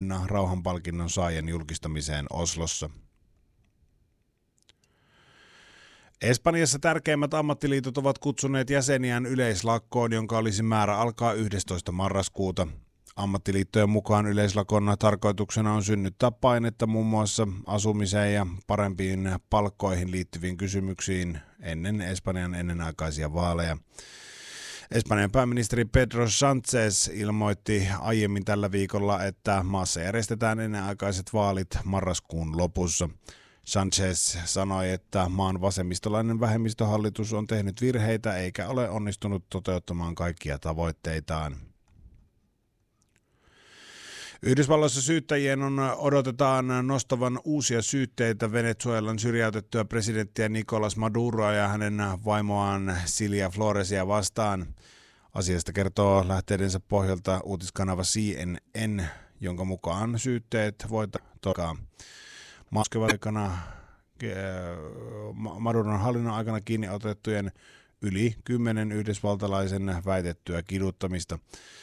huomenna rauhanpalkinnon saajan julkistamiseen Oslossa. Espanjassa tärkeimmät ammattiliitot ovat kutsuneet jäseniään yleislakkoon, jonka olisi määrä alkaa 11. marraskuuta. Ammattiliittojen mukaan yleislakon tarkoituksena on synnyttää painetta muun muassa asumiseen ja parempiin palkkoihin liittyviin kysymyksiin ennen Espanjan ennenaikaisia vaaleja. Espanjan pääministeri Pedro Sánchez ilmoitti aiemmin tällä viikolla, että maassa järjestetään ennenaikaiset vaalit marraskuun lopussa. Sánchez sanoi, että maan vasemmistolainen vähemmistöhallitus on tehnyt virheitä eikä ole onnistunut toteuttamaan kaikkia tavoitteitaan. Yhdysvalloissa syyttäjien odotetaan nostavan uusia syytteitä Venezuelan syrjäytettyä presidenttiä Nicolás Maduroa ja hänen vaimoaan Cilia Floresia vastaan. Asiasta kertoo lähteidensä pohjalta uutiskanava CNN, jonka mukaan syytteet voidaan tokaa. Maduron hallinnon aikana kiinni otettujen yli 10 yhdysvaltalaisen väitettyä kiduttamista.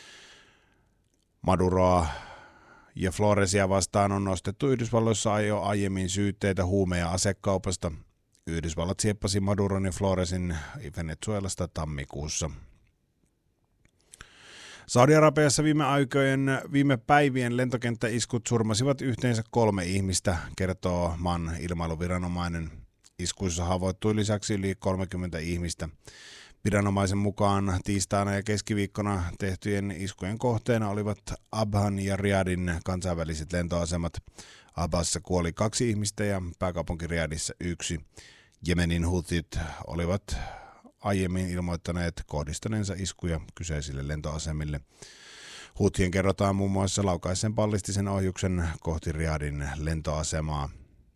Maduroa ja Floresia vastaan on nostettu Yhdysvalloissa jo aiemmin syytteitä huume- ja asekaupasta. Yhdysvallat sieppasi Maduron ja Floresin Venezuelasta tammikuussa. Saudi-Arabiassa viime päivien lentokenttäiskut surmasivat yhteensä 3 ihmistä, kertoo maan ilmailuviranomainen. Iskuissa haavoittui lisäksi yli 30 ihmistä. Viranomaisen mukaan tiistaina ja keskiviikkona tehtyjen iskujen kohteena olivat Abhan ja Riyadin kansainväliset lentoasemat. Abhassa kuoli 2 ihmistä ja pääkaupunki Riyadissa 1. Jemenin Houthit olivat aiemmin ilmoittaneet kohdistaneensa iskuja kyseisille lentoasemille. Houthien kerrotaan muun muassa laukaisen ballistisen ohjuksen kohti Riyadin lentoasemaa.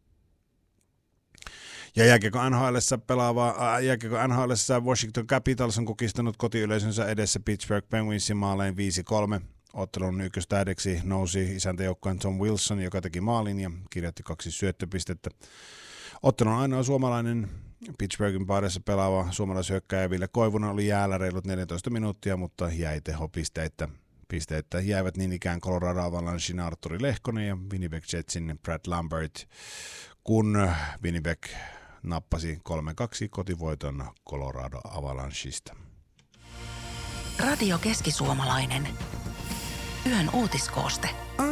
Ja jääkiekko NHL:ssä Washington Capitals on kukistanut kotiyleisönsä edessä Pittsburgh Penguinsin maaleen 5-3. Ottelun ykköstähdeksi nousi isäntäjoukkueen Tom Wilson, joka teki maalin ja kirjoitti 2 syöttöpistettä. Ottelun ainoa suomalainen Pittsburghin paidassa pelaava suomalaishyökkääjä Ville Koivunen oli jäällä reilut 14 minuuttia, mutta jäi tehopisteitä. Pisteitä jäivät niin ikään Colorado Avalanchein Artturi Lehkonen ja Winnipeg Jetsin Brad Lambert, kun Winnipeg nappasi 3-2 kotivoiton Colorado Avalancheista. Radio Keski-Suomalainen. Yön uutiskooste.